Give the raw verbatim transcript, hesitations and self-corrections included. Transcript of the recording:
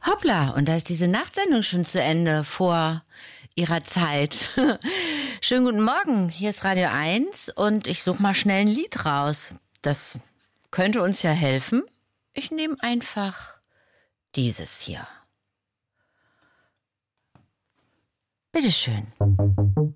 Hoppla, und da ist diese Nachtsendung schon zu Ende vor ihrer Zeit. Schönen guten Morgen, hier ist Radio eins und ich suche mal schnell ein Lied raus. Das könnte uns ja helfen. Ich nehme einfach dieses hier. Bitteschön.